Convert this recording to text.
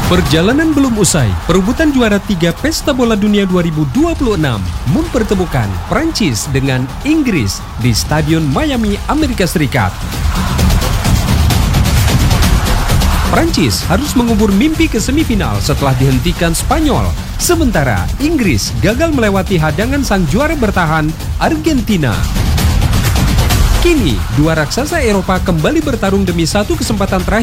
Perjalanan belum usai, perebutan juara 3 Pesta Bola Dunia 2026 mempertemukan Prancis dengan Inggris di Stadion Miami, Amerika Serikat. Prancis harus mengubur mimpi ke semifinal setelah dihentikan Spanyol, sementara Inggris gagal melewati hadangan sang juara bertahan, Argentina. Kini, dua raksasa Eropa kembali bertarung demi satu kesempatan terakhir